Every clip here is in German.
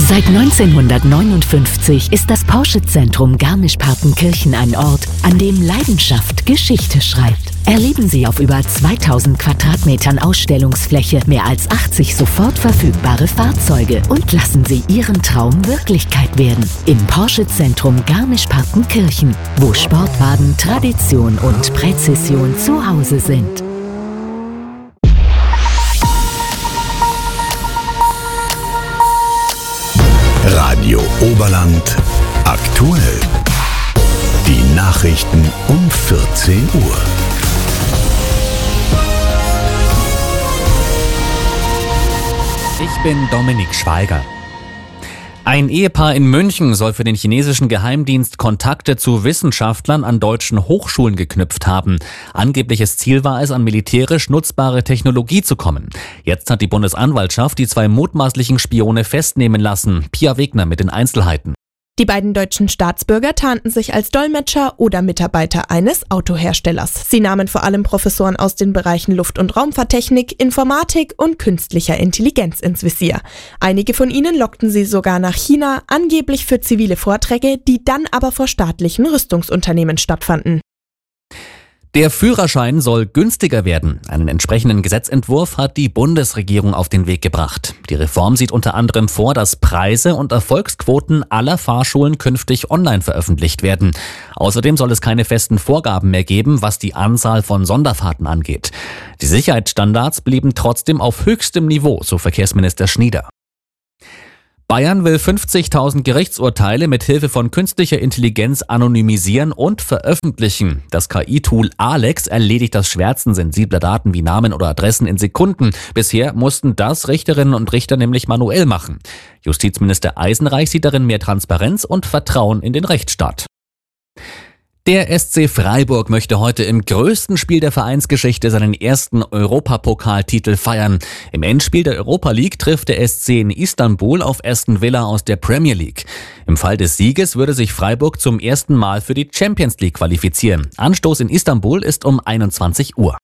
Seit 1959 ist das Porsche-Zentrum Garmisch-Partenkirchen ein Ort, an dem Leidenschaft Geschichte schreibt. Erleben Sie auf über 2000 Quadratmetern Ausstellungsfläche mehr als 80 sofort verfügbare Fahrzeuge und lassen Sie Ihren Traum Wirklichkeit werden. Im Porsche-Zentrum Garmisch-Partenkirchen, wo Sportwagen, Tradition und Präzision zu Hause sind. Radio Oberland aktuell. Die Nachrichten um 14 Uhr. Ich bin Dominik Schweiger. Ein Ehepaar in München soll für den chinesischen Geheimdienst Kontakte zu Wissenschaftlern an deutschen Hochschulen geknüpft haben. Angebliches Ziel war es, an militärisch nutzbare Technologie zu kommen. Jetzt hat die Bundesanwaltschaft die 2 mutmaßlichen Spione festnehmen lassen. Pia Wegner mit den Einzelheiten. Die beiden deutschen Staatsbürger tarnten sich als Dolmetscher oder Mitarbeiter eines Autoherstellers. Sie nahmen vor allem Professoren aus den Bereichen Luft- und Raumfahrttechnik, Informatik und künstlicher Intelligenz ins Visier. Einige von ihnen lockten sie sogar nach China, angeblich für zivile Vorträge, die dann aber vor staatlichen Rüstungsunternehmen stattfanden. Der Führerschein soll günstiger werden. Einen entsprechenden Gesetzentwurf hat die Bundesregierung auf den Weg gebracht. Die Reform sieht unter anderem vor, dass Preise und Erfolgsquoten aller Fahrschulen künftig online veröffentlicht werden. Außerdem soll es keine festen Vorgaben mehr geben, was die Anzahl von Sonderfahrten angeht. Die Sicherheitsstandards blieben trotzdem auf höchstem Niveau, so Verkehrsminister Schnieder. Bayern will 50.000 Gerichtsurteile mit Hilfe von künstlicher Intelligenz anonymisieren und veröffentlichen. Das KI-Tool Alex erledigt das Schwärzen sensibler Daten wie Namen oder Adressen in Sekunden. Bisher mussten das Richterinnen und Richter nämlich manuell machen. Justizminister Eisenreich sieht darin mehr Transparenz und Vertrauen in den Rechtsstaat. Der SC Freiburg möchte heute im größten Spiel der Vereinsgeschichte seinen ersten Europapokaltitel feiern. Im Endspiel der Europa League trifft der SC in Istanbul auf Aston Villa aus der Premier League. Im Fall des Sieges würde sich Freiburg zum ersten Mal für die Champions League qualifizieren. Anstoß in Istanbul ist um 21 Uhr.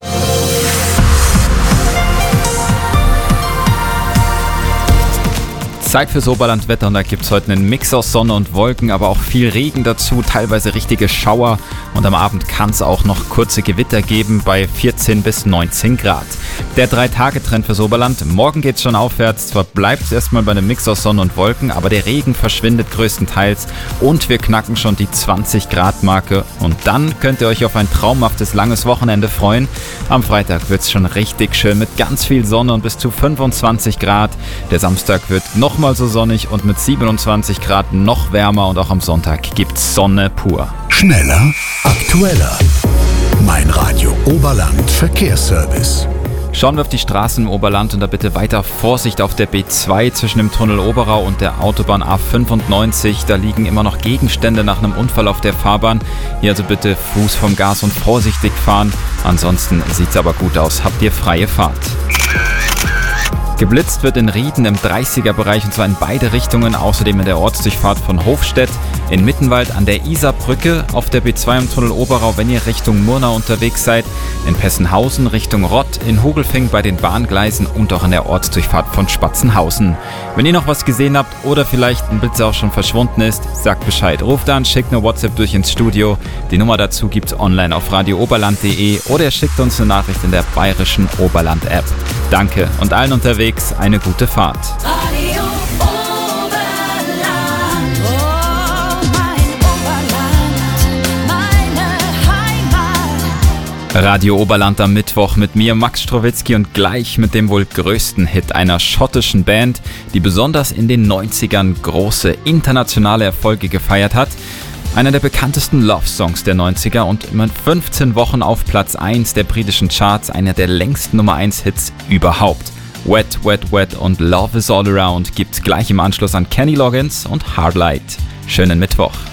Zeit fürs Oberlandwetter und da gibt es heute einen Mix aus Sonne und Wolken, aber auch viel Regen dazu, teilweise richtige Schauer und am Abend kann es auch noch kurze Gewitter geben bei 14 bis 19 Grad. Der 3-Tage-Trend fürs Oberland, morgen geht es schon aufwärts, zwar bleibt es erstmal bei einem Mix aus Sonne und Wolken, aber der Regen verschwindet größtenteils und wir knacken schon die 20 Grad Marke und dann könnt ihr euch auf ein traumhaftes langes Wochenende freuen. Am Freitag wird es schon richtig schön mit ganz viel Sonne und bis zu 25 Grad. Der Samstag wird noch mal so sonnig und mit 27 Grad noch wärmer und auch am Sonntag gibt's Sonne pur. Schneller, aktueller. Mein Radio Oberland Verkehrsservice. Schauen wir auf die Straßen im Oberland und da bitte weiter Vorsicht auf der B2 zwischen dem Tunnel Oberau und der Autobahn A95. Da liegen immer noch Gegenstände nach einem Unfall auf der Fahrbahn. Hier also bitte Fuß vom Gas und vorsichtig fahren. Ansonsten sieht's aber gut aus. Habt ihr freie Fahrt. Geblitzt wird in Rieden im 30er-Bereich und zwar in beide Richtungen, außerdem in der Ortsdurchfahrt von Hofstedt, in Mittenwald an der Isarbrücke, auf der B2 im Tunnel Oberau, wenn ihr Richtung Murnau unterwegs seid, in Pessenhausen Richtung Rott, in Hogelfing bei den Bahngleisen und auch an der Ortsdurchfahrt von Spatzenhausen. Wenn ihr noch was gesehen habt oder vielleicht ein Blitzer auch schon verschwunden ist, sagt Bescheid. Ruft an, schickt eine WhatsApp durch ins Studio. Die Nummer dazu gibt's online auf radiooberland.de oder ihr schickt uns eine Nachricht in der bayerischen Oberland-App. Danke und allen unterwegs eine gute Fahrt. Radio Oberland, oh mein Oberland, meine Heimat. Radio Oberland am Mittwoch mit mir, Max Strowitzki, und gleich mit dem wohl größten Hit einer schottischen Band, die besonders in den 90ern große internationale Erfolge gefeiert hat. Einer der bekanntesten Love-Songs der 90er und mit 15 Wochen auf Platz 1 der britischen Charts, einer der längsten Nummer 1 Hits überhaupt. Wet, Wet, Wet und Love is All Around gibt's gleich im Anschluss an Kenny Loggins und Hard Light. Schönen Mittwoch.